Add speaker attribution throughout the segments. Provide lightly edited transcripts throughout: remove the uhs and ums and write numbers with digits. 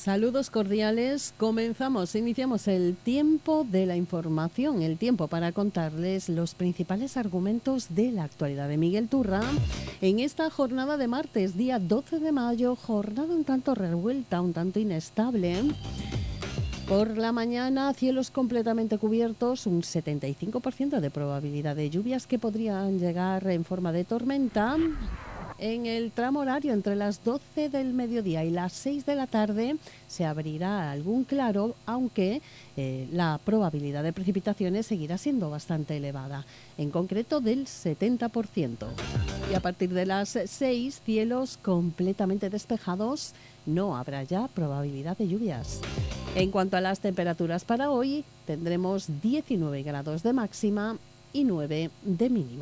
Speaker 1: Saludos cordiales, iniciamos el tiempo de la información, el tiempo para contarles los principales argumentos de la actualidad de Miguel Turra en esta jornada de martes, día 12 de mayo, jornada un tanto revuelta, un tanto inestable. Por la mañana, cielos completamente cubiertos, un 75% de probabilidad de lluvias que podrían llegar en forma de tormenta. En el tramo horario entre las 12 del mediodía y las 6 de la tarde se abrirá algún claro, aunque la probabilidad de precipitaciones seguirá siendo bastante elevada, en concreto del 70%. Y a partir de las 6, cielos completamente despejados, no habrá ya probabilidad de lluvias. En cuanto a las temperaturas para hoy, tendremos 19 grados de máxima y 9 de mínima.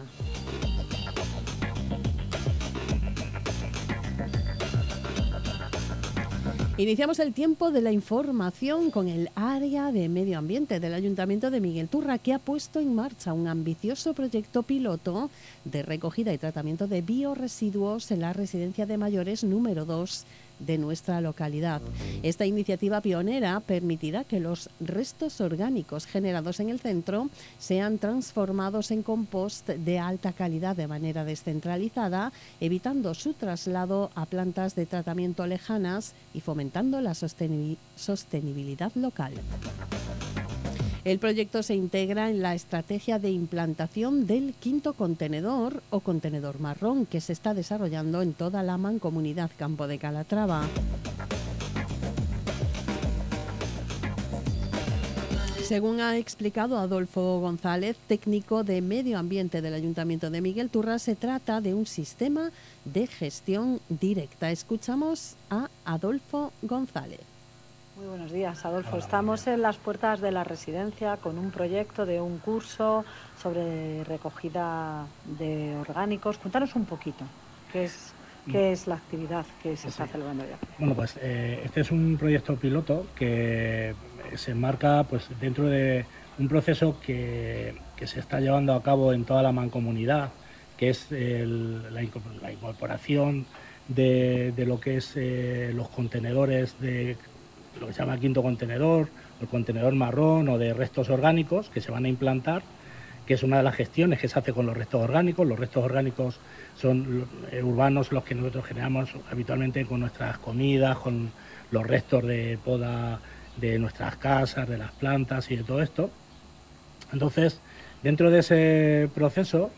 Speaker 1: Iniciamos el tiempo de la información con el área de medio ambiente del Ayuntamiento de Miguel Turra, que ha puesto en marcha un ambicioso proyecto piloto de recogida y tratamiento de biorresiduos en la residencia de mayores número 2 de nuestra localidad. Esta iniciativa pionera permitirá que los restos orgánicos generados en el centro sean transformados en compost de alta calidad de manera descentralizada, evitando su traslado a plantas de tratamiento lejanas y fomentando la sostenibilidad local. El proyecto se integra en la estrategia de implantación del quinto contenedor o contenedor marrón que se está desarrollando en toda la mancomunidad Campo de Calatrava. Según ha explicado Adolfo González, técnico de Medio Ambiente del Ayuntamiento de Miguel Turra, se trata de un sistema de gestión directa. Escuchamos a Adolfo González.
Speaker 2: Muy buenos días, Adolfo. Estamos en las puertas de la residencia con un proyecto de un curso sobre recogida de orgánicos. Cuéntanos un poquito, ¿qué es la actividad que se está celebrando ya?
Speaker 3: Bueno, pues este es un proyecto piloto que se enmarca pues, dentro de un proceso que se está llevando a cabo en toda la mancomunidad, que es la incorporación de lo que es los contenedores de lo que se llama quinto contenedor, el contenedor marrón o de restos orgánicos que se van a implantar, que es una de las gestiones que se hace con los restos orgánicos. Los restos orgánicos son urbanos, los que nosotros generamos habitualmente con nuestras comidas, con los restos de poda de nuestras casas, de las plantas y de todo esto. Entonces, dentro de ese proceso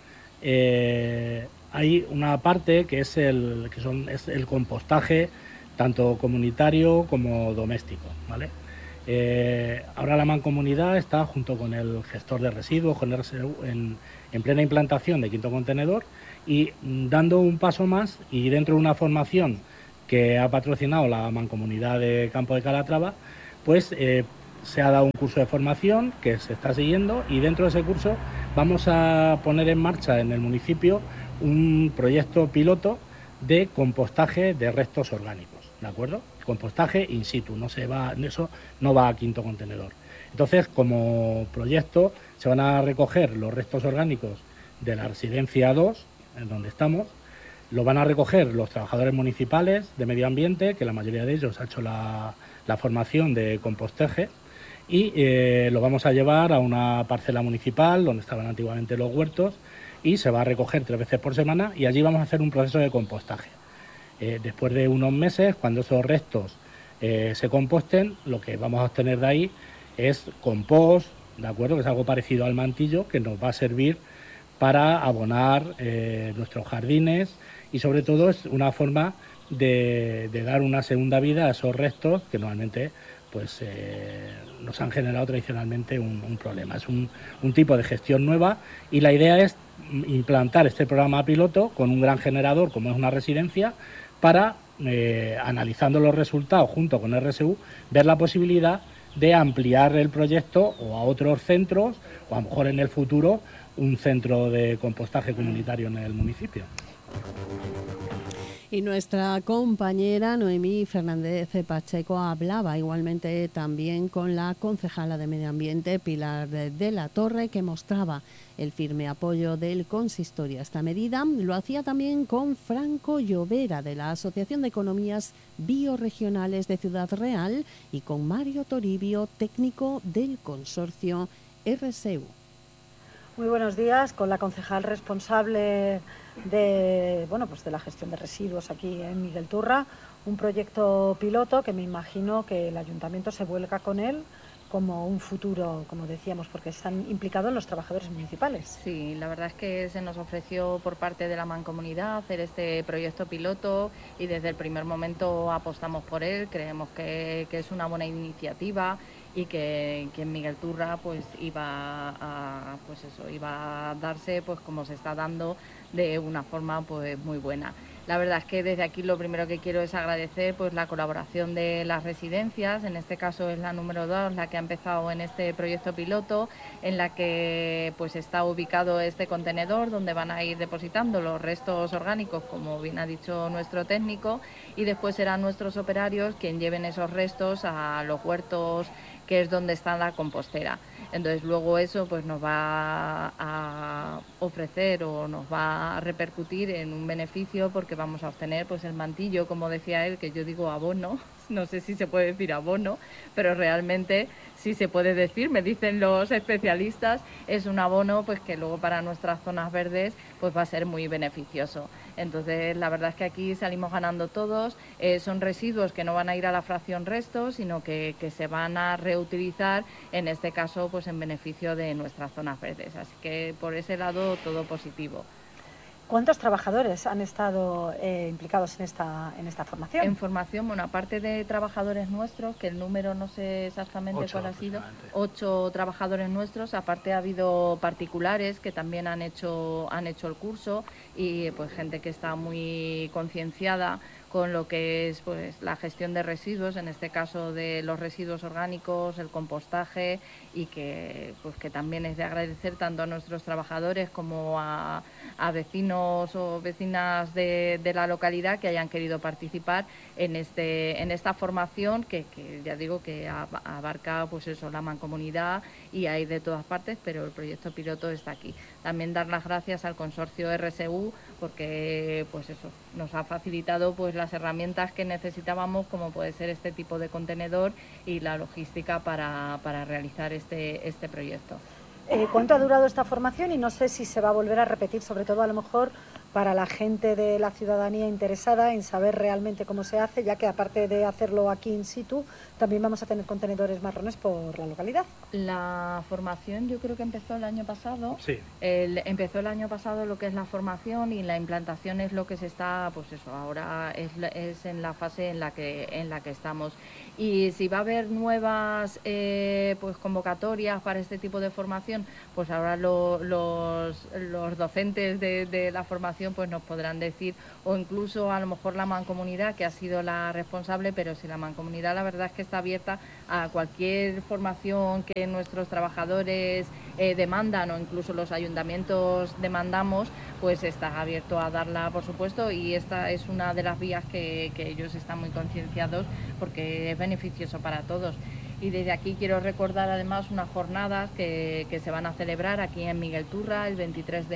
Speaker 3: hay una parte que es el compostaje, tanto comunitario como doméstico, ¿vale? Ahora la mancomunidad está junto con el gestor de residuos, con RSU, en plena implantación de quinto contenedor y dando un paso más, y dentro de una formación que ha patrocinado la mancomunidad de Campo de Calatrava, pues se ha dado un curso de formación que se está siguiendo, y dentro de ese curso vamos a poner en marcha en el municipio un proyecto piloto de compostaje de restos orgánicos. ¿De acuerdo? Compostaje in situ, eso no va a quinto contenedor. Entonces, como proyecto, se van a recoger los restos orgánicos de la residencia 2, en donde estamos, lo van a recoger los trabajadores municipales de medio ambiente, que la mayoría de ellos ha hecho la formación de compostaje, y lo vamos a llevar a una parcela municipal donde estaban antiguamente los huertos, y se va a recoger 3 veces por semana, y allí vamos a hacer un proceso de compostaje. Después de unos meses, cuando esos restos se composten, lo que vamos a obtener de ahí es compost, ¿de acuerdo? Que es algo parecido al mantillo, que nos va a servir para abonar nuestros jardines, y sobre todo es una forma de dar una segunda vida a esos restos que normalmente pues nos han generado tradicionalmente un problema. Es un tipo de gestión nueva, y la idea es implantar este programa piloto con un gran generador como es una residencia, para, analizando los resultados junto con RSU, ver la posibilidad de ampliar el proyecto o a otros centros, o a lo mejor en el futuro un centro de compostaje comunitario en el municipio.
Speaker 1: Y nuestra compañera Noemí Fernández Pacheco hablaba igualmente también con la concejala de Medio Ambiente, Pilar de la Torre, que mostraba el firme apoyo del consistorio a esta medida. Lo hacía también con Franco Llovera, de la Asociación de Economías Bioregionales de Ciudad Real, y con Mario Toribio, técnico del consorcio RSU.
Speaker 2: Muy buenos días, con la concejal responsable de la gestión de residuos aquí en Miguel Turra, un proyecto piloto que me imagino que el ayuntamiento se vuelca con él como un futuro, como decíamos, porque están implicados los trabajadores municipales.
Speaker 4: Sí, la verdad es que se nos ofreció por parte de la Mancomunidad hacer este proyecto piloto y desde el primer momento apostamos por él. Creemos que es una buena iniciativa y que en Miguel Turra pues iba a darse pues como se está dando, de una forma pues muy buena. La verdad es que desde aquí lo primero que quiero es agradecer pues la colaboración de las residencias. En este caso es la número 2 la que ha empezado en este proyecto piloto, en la que pues está ubicado este contenedor donde van a ir depositando los restos orgánicos, como bien ha dicho nuestro técnico, y después serán nuestros operarios quienes lleven esos restos a los huertos, que es donde está la compostera. Entonces luego eso pues nos va a ofrecer o nos va a repercutir en un beneficio, porque vamos a obtener pues el mantillo, como decía él, que yo digo abono, no sé si se puede decir abono, pero realmente sí se puede decir, me dicen los especialistas, es un abono pues que luego para nuestras zonas verdes pues va a ser muy beneficioso. Entonces la verdad es que aquí salimos ganando todos. Son residuos que no van a ir a la fracción restos, sino que se van a reutilizar, en este caso pues en beneficio de nuestras zonas verdes, así que por ese lado todo positivo.
Speaker 2: ¿Cuántos trabajadores han estado implicados en esta formación?
Speaker 4: En formación, bueno, aparte de trabajadores nuestros, que el número no sé exactamente cuál ha sido, 8 trabajadores nuestros, aparte ha habido particulares que también han hecho el curso, y pues gente que está muy concienciada con lo que es pues la gestión de residuos, en este caso de los residuos orgánicos, el compostaje, y que también es de agradecer tanto a nuestros trabajadores como a vecinos o vecinas de la localidad que hayan querido participar en esta formación que ya digo que abarca pues eso, la Mancomunidad, y hay de todas partes, pero el proyecto piloto está aquí. También dar las gracias al consorcio RSU, porque pues eso nos ha facilitado pues las herramientas que necesitábamos, como puede ser este tipo de contenedor y la logística para realizar este proyecto.
Speaker 2: ¿Cuánto ha durado esta formación? Y no sé si se va a volver a repetir, sobre todo a lo mejor para la gente de la ciudadanía interesada en saber realmente cómo se hace, ya que aparte de hacerlo aquí in situ, también vamos a tener contenedores marrones por la localidad.
Speaker 4: La formación yo creo que empezó el año pasado.
Speaker 3: Sí.
Speaker 4: Empezó el año pasado lo que es la formación, y la implantación es lo que se está, pues eso, ahora es en la fase en la que estamos. Y si va a haber nuevas pues convocatorias para este tipo de formación, pues ahora los docentes de la formación pues nos podrán decir, o incluso a lo mejor la Mancomunidad, que ha sido la responsable, pero si la Mancomunidad la verdad es que está abierta a cualquier formación que nuestros trabajadores demandan, o incluso los ayuntamientos demandamos, pues está abierto a darla, por supuesto, y esta es una de las vías que ellos están muy concienciados, porque es beneficioso para todos. Y desde aquí quiero recordar además unas jornadas que se van a celebrar aquí en Miguel Turra el 23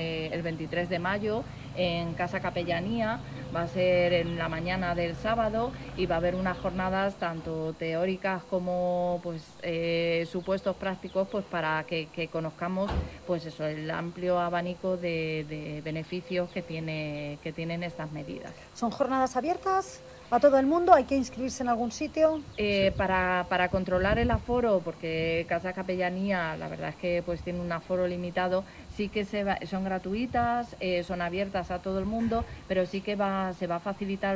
Speaker 4: de mayo en Casa Capellanía. Va a ser en la mañana del sábado, y va a haber unas jornadas tanto teóricas como pues supuestos prácticos, pues para que conozcamos pues eso, el amplio abanico de beneficios que tienen estas medidas.
Speaker 2: ¿Son jornadas abiertas a todo el mundo? ¿Hay que inscribirse en algún sitio?
Speaker 4: Para controlar el aforo, porque Casa Capellanía la verdad es que pues tiene un aforo limitado, sí que son gratuitas, son abiertas a todo el mundo, pero sí que se va a facilitar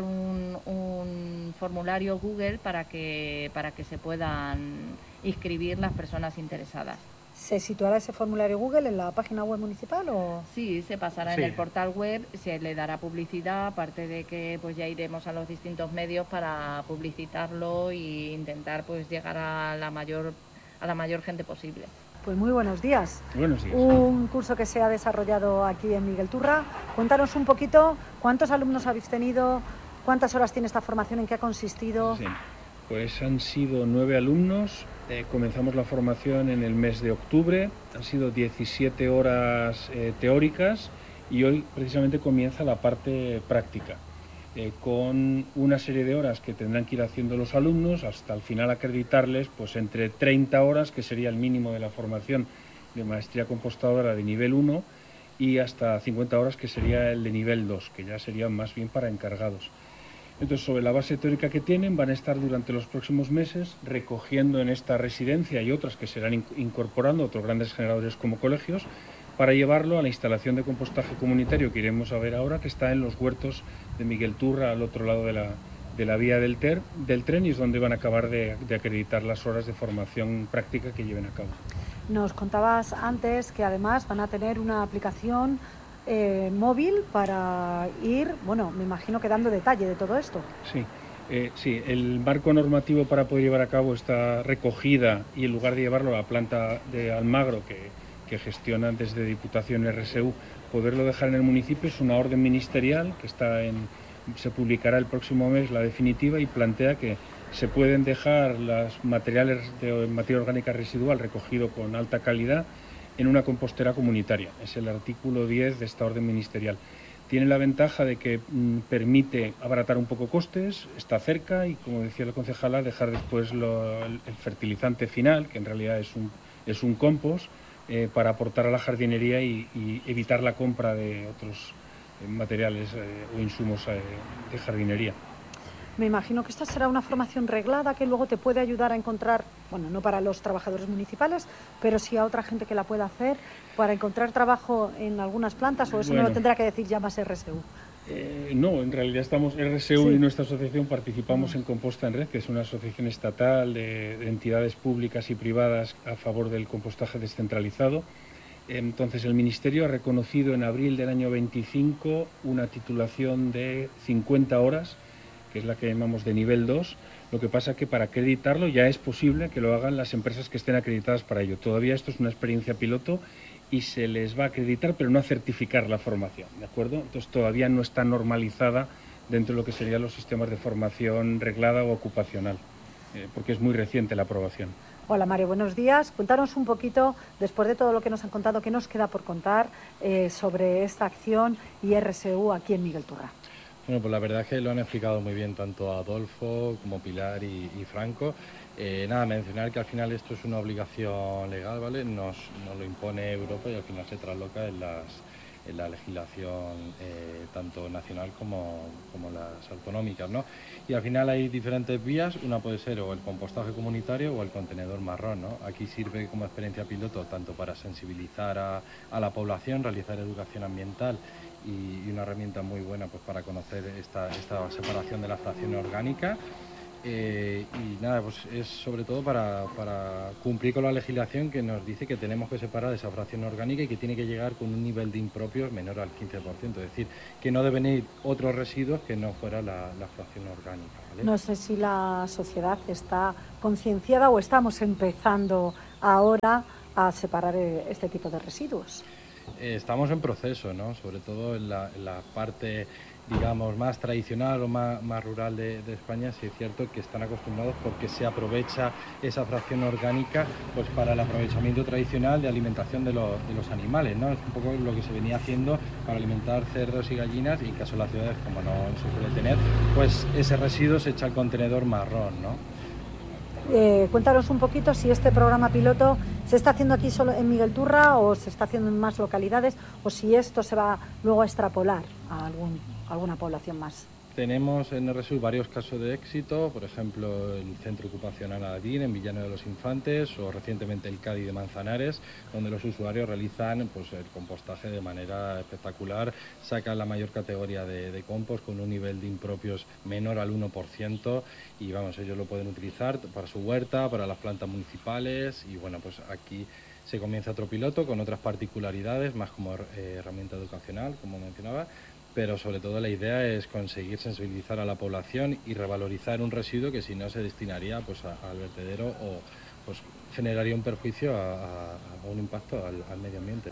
Speaker 4: un formulario Google para que se puedan inscribir las personas interesadas.
Speaker 2: ¿Se situará ese formulario Google en la página web municipal o...?
Speaker 4: Sí, se pasará en el portal web, se le dará publicidad, aparte de que pues ya iremos a los distintos medios para publicitarlo e intentar pues llegar a la mayor gente posible.
Speaker 2: Pues muy buenos días.
Speaker 3: Buenos días.
Speaker 2: Un curso que se ha desarrollado aquí en Miguel Turra. Cuéntanos un poquito cuántos alumnos habéis tenido, ¿Cuántas horas tiene esta formación? ¿En qué ha consistido?
Speaker 5: Sí, pues han sido 9 alumnos. Comenzamos la formación en el mes de octubre. Han sido 17 horas teóricas y hoy precisamente comienza la parte práctica. Con una serie de horas que tendrán que ir haciendo los alumnos hasta al final acreditarles pues entre 30 horas, que sería el mínimo de la formación de maestría compostadora de nivel 1, y hasta 50 horas, que sería el de nivel 2, que ya serían más bien para encargados. Entonces, sobre la base teórica que tienen, van a estar durante los próximos meses recogiendo en esta residencia y otras que serán incorporando otros grandes generadores como colegios, para llevarlo a la instalación de compostaje comunitario que iremos a ver ahora, que está en los huertos de Miguel Turra, al otro lado de la vía del tren, y es donde van a acabar de acreditar las horas de formación práctica que lleven a cabo.
Speaker 2: Nos contabas antes que además van a tener una aplicación móvil para ir, bueno, me imagino que dando detalle de todo esto.
Speaker 5: Sí, el marco normativo para poder llevar a cabo esta recogida, y en lugar de llevarlo a la planta de Almagro, que gestionan desde Diputación RSU, poderlo dejar en el municipio, es una orden ministerial que se publicará el próximo mes, la definitiva, y plantea que se pueden dejar los materiales de materia orgánica residual recogido con alta calidad en una compostera comunitaria. Es el artículo 10 de esta orden ministerial. Tiene la ventaja de que permite abaratar un poco costes, está cerca, y, como decía la concejala, dejar después el fertilizante final, que en realidad es un compost, para aportar a la jardinería y evitar la compra de otros materiales o insumos de jardinería.
Speaker 2: Me imagino que esta será una formación reglada que luego te puede ayudar a encontrar, bueno, no para los trabajadores municipales, pero sí a otra gente que la pueda hacer, para encontrar trabajo en algunas plantas, o eso no lo tendrá que decir ya más RSU.
Speaker 5: No, en realidad estamos, RSU y nuestra asociación participamos en Composta en Red, que es una asociación estatal de entidades públicas y privadas a favor del compostaje descentralizado. Entonces, el Ministerio ha reconocido en abril del año 25 una titulación de 50 horas, que es la que llamamos de nivel 2, lo que pasa que para acreditarlo ya es posible que lo hagan las empresas que estén acreditadas para ello. Todavía esto es una experiencia piloto y se les va a acreditar, pero no a certificar la formación, ¿de acuerdo? Entonces todavía no está normalizada dentro de lo que serían los sistemas de formación reglada o ocupacional, porque es muy reciente la aprobación.
Speaker 2: Hola Mario, buenos días. Cuéntanos un poquito, después de todo lo que nos han contado, qué nos queda por contar sobre esta acción y RSU aquí en Miguel Turra.
Speaker 6: Bueno, pues la verdad es que lo han explicado muy bien tanto Adolfo como Pilar y Franco. Nada, mencionar que al final esto es una obligación legal, ¿vale? Nos lo impone Europa y al final se trasloca en la legislación tanto nacional como las autonómicas, ¿no? Y al final hay diferentes vías, una puede ser o el compostaje comunitario o el contenedor marrón, ¿no? Aquí sirve como experiencia piloto tanto para sensibilizar a la población, realizar educación ambiental y una herramienta muy buena pues para conocer esta separación de la fracción orgánica. Y nada, pues es sobre todo para cumplir con la legislación que nos dice que tenemos que separar esa fracción orgánica y que tiene que llegar con un nivel de impropios menor al 15%, es decir, que no deben ir otros residuos que no fuera la fracción orgánica, ¿vale?
Speaker 2: No sé si la sociedad está concienciada o estamos empezando ahora a separar este tipo de residuos.
Speaker 6: Estamos en proceso, ¿no? Sobre todo en la parte, digamos, más tradicional o más rural de España. Sí es cierto que están acostumbrados porque se aprovecha esa fracción orgánica pues para el aprovechamiento tradicional de alimentación de los animales, ¿no? Es un poco lo que se venía haciendo para alimentar cerdos y gallinas, y en caso de las ciudades, como no se suele tener, pues ese residuo se echa al contenedor marrón, ¿no?
Speaker 2: Cuéntanos un poquito si este programa piloto se está haciendo aquí solo en Miguel Turra o se está haciendo en más localidades, o si esto se va luego a extrapolar a alguna población más.
Speaker 6: Tenemos en RSU varios casos de éxito, por ejemplo el Centro Ocupacional Aladín en Villano de los Infantes, o recientemente el CADI de Manzanares, donde los usuarios realizan pues el compostaje de manera espectacular, sacan la mayor categoría de compost con un nivel de impropios menor al 1%, y vamos, ellos lo pueden utilizar para su huerta, para las plantas municipales, y bueno, pues aquí se comienza otro piloto con otras particularidades, más como herramienta educacional, como mencionaba, pero sobre todo la idea es conseguir sensibilizar a la población y revalorizar un residuo que si no se destinaría pues al vertedero o pues generaría un perjuicio a un impacto al medio ambiente.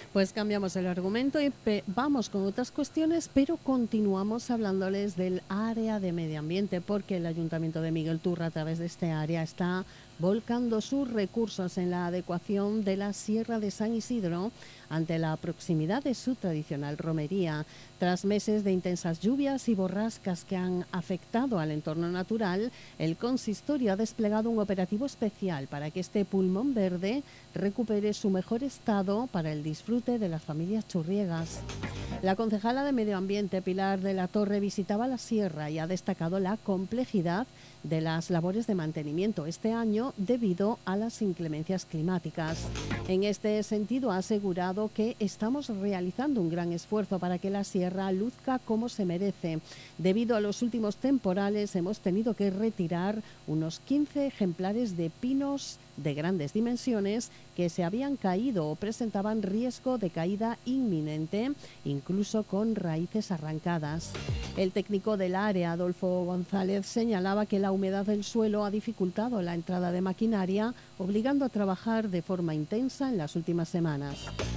Speaker 1: Pues cambiamos el argumento y vamos con otras cuestiones, pero continuamos hablándoles del área de medio ambiente, porque el Ayuntamiento de Miguel Turra, a través de este área, está volcando sus recursos en la adecuación de la Sierra de San Isidro ante la proximidad de su tradicional romería. Tras meses de intensas lluvias y borrascas que han afectado al entorno natural, el consistorio ha desplegado un operativo especial para que este pulmón verde recupere su mejor estado para el disfrute de las familias churriegas. La concejala de Medio Ambiente, Pilar de la Torre, visitaba la sierra y ha destacado la complejidad de las labores de mantenimiento este año debido a las inclemencias climáticas. En este sentido, ha asegurado que estamos realizando un gran esfuerzo para que la sierra luzca como se merece. Debido a los últimos temporales, hemos tenido que retirar unos 15 ejemplares de pinos de grandes dimensiones que se habían caído o presentaban riesgo de caída inminente, incluso con raíces arrancadas. El técnico del área, Adolfo González, señalaba que la humedad del suelo ha dificultado la entrada de maquinaria, obligando a trabajar de forma intensa en las últimas semanas.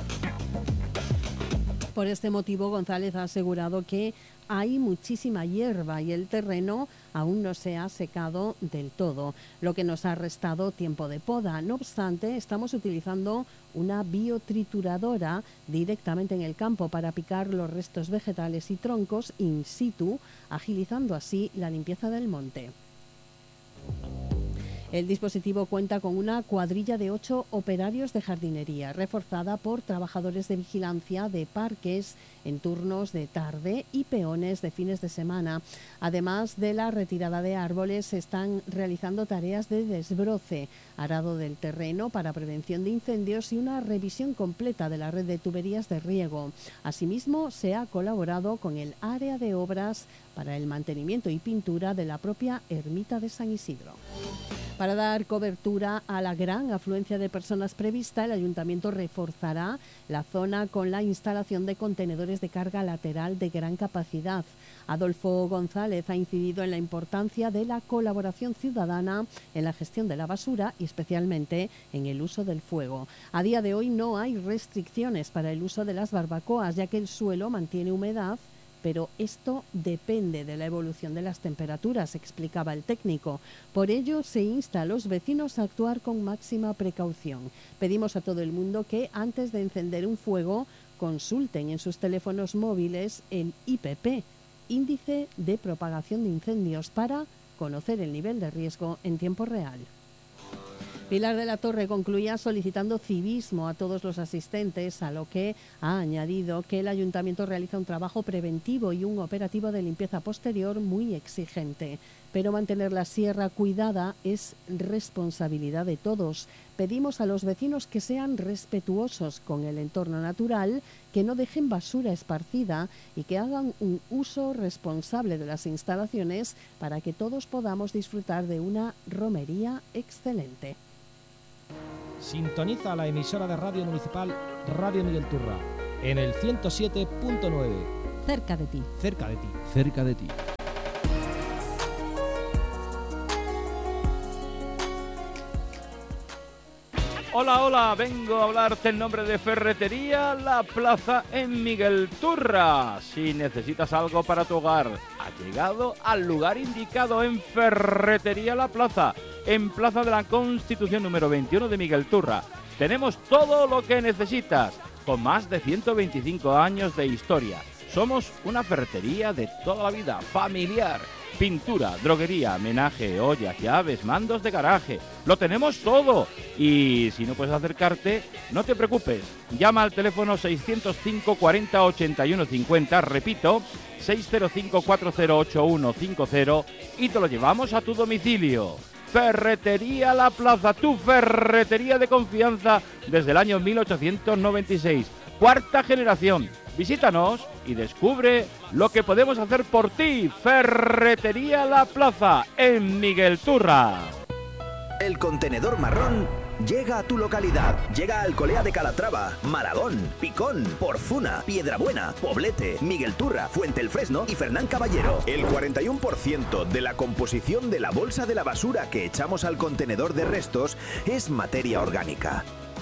Speaker 1: Por este motivo, González ha asegurado que hay muchísima hierba y el terreno aún no se ha secado del todo, lo que nos ha restado tiempo de poda. No obstante, estamos utilizando una biotrituradora directamente en el campo para picar los restos vegetales y troncos in situ, agilizando así la limpieza del monte. El dispositivo cuenta con una cuadrilla de 8 operarios de jardinería, reforzada por trabajadores de vigilancia de parques en turnos de tarde y peones de fines de semana. Además de la retirada de árboles, se están realizando tareas de desbroce, arado del terreno para prevención de incendios y una revisión completa de la red de tuberías de riego. Asimismo, se ha colaborado con el área de obras para el mantenimiento y pintura de la propia ermita de San Isidro. Para dar cobertura a la gran afluencia de personas prevista, el Ayuntamiento reforzará la zona con la instalación de contenedores de carga lateral de gran capacidad. Adolfo González ha incidido en la importancia de la colaboración ciudadana en la gestión de la basura y especialmente en el uso del fuego. A día de hoy no hay restricciones para el uso de las barbacoas, ya que el suelo mantiene humedad, pero esto depende de la evolución de las temperaturas, explicaba el técnico. Por ello, se insta a los vecinos a actuar con máxima precaución. Pedimos a todo el mundo que, antes de encender un fuego, consulten en sus teléfonos móviles el IPP, Índice de Propagación de Incendios, para conocer el nivel de riesgo en tiempo real. Pilar de la Torre concluía solicitando civismo a todos los asistentes, a lo que ha añadido que el Ayuntamiento realiza un trabajo preventivo y un operativo de limpieza posterior muy exigente. Pero mantener la sierra cuidada es responsabilidad de todos. Pedimos a los vecinos que sean respetuosos con el entorno natural, que no dejen basura esparcida y que hagan un uso responsable de las instalaciones para que todos podamos disfrutar de una romería excelente.
Speaker 7: Sintoniza la emisora de radio municipal Radio Miguel Turra en el 107.9.
Speaker 1: Cerca de ti.
Speaker 7: Cerca de ti. Cerca de ti.
Speaker 8: Hola, hola, vengo a hablarte en nombre de Ferretería La Plaza en Miguel Turra. Si necesitas algo para tu hogar, has llegado al lugar indicado en Ferretería La Plaza, en Plaza de la Constitución número 21 de Miguel Turra. Tenemos todo lo que necesitas, con más de 125 años de historia. Somos una ferretería de toda la vida, familiar. Pintura, droguería, menaje, ollas, llaves, mandos de garaje. Lo tenemos todo. Y si no puedes acercarte, no te preocupes. Llama al teléfono 605 40 81 50, repito, 605 4081 50 y te lo llevamos a tu domicilio. Ferretería La Plaza, tu ferretería de confianza desde el año 1896. Cuarta generación. Visítanos y descubre lo que podemos hacer por ti. Ferretería La Plaza, en Miguel Turra.
Speaker 9: El contenedor marrón llega a tu localidad. Llega a Alcolea de Calatrava, Maragón, Picón, Porzuna, Piedrabuena, Poblete, Miguel Turra, Fuente el Fresno y Fernán Caballero. El 41% de la composición de la bolsa de la basura que echamos al contenedor de restos es materia orgánica.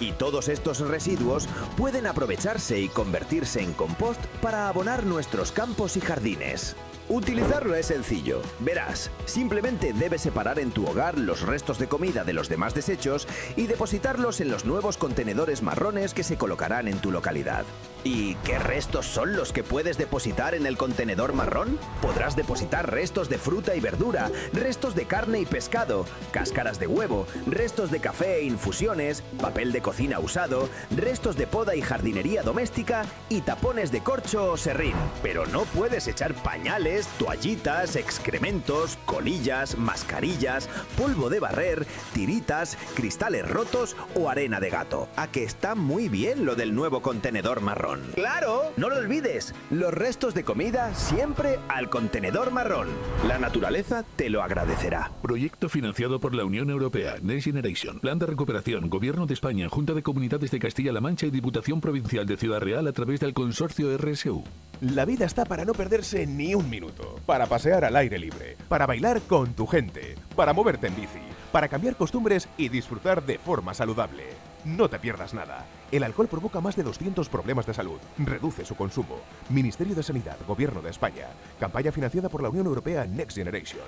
Speaker 9: Y todos estos residuos pueden aprovecharse y convertirse en compost para abonar nuestros campos y jardines. Utilizarlo es sencillo. Verás, simplemente debes separar en tu hogar los restos de comida de los demás desechos y depositarlos en los nuevos contenedores marrones que se colocarán en tu localidad. ¿Y qué restos son los que puedes depositar en el contenedor marrón? Podrás depositar restos de fruta y verdura, restos de carne y pescado, cáscaras de huevo, restos de café e infusiones, papel de cocina usado, restos de poda y jardinería doméstica y tapones de corcho o serrín. Pero no puedes echar pañales, toallitas, excrementos, colillas, mascarillas, polvo de barrer, tiritas, cristales rotos o arena de gato. ¿A que está muy bien lo del nuevo contenedor marrón? ¡Claro! No lo olvides, los restos de comida siempre al contenedor marrón. La naturaleza te lo agradecerá.
Speaker 10: Proyecto financiado por la Unión Europea, Next Generation, Plan de Recuperación, Gobierno de España, Junta de Comunidades de Castilla-La Mancha y Diputación Provincial de Ciudad Real a través del consorcio RSU.
Speaker 11: La vida está para no perderse ni un minuto, para pasear al aire libre, para bailar con tu gente, para moverte en bici, para cambiar costumbres y disfrutar de forma saludable. No te pierdas nada. El alcohol provoca más de 200 problemas de salud. Reduce su consumo. Ministerio de Sanidad, Gobierno de España. Campaña financiada por la Unión Europea Next Generation.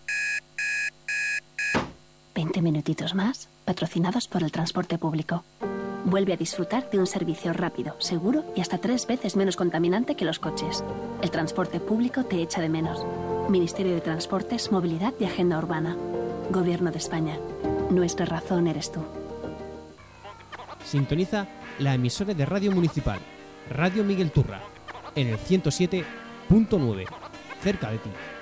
Speaker 12: 20 minutitos más, patrocinados por el transporte público. Vuelve a disfrutar de un servicio rápido, seguro y hasta 3 veces menos contaminante que los coches. El transporte público te echa de menos. Ministerio de Transportes, Movilidad y Agenda Urbana. Gobierno de España. Nuestra razón eres tú.
Speaker 7: Sintoniza la emisora de Radio Municipal, Radio Miguel Turra, en el 107.9, cerca de ti.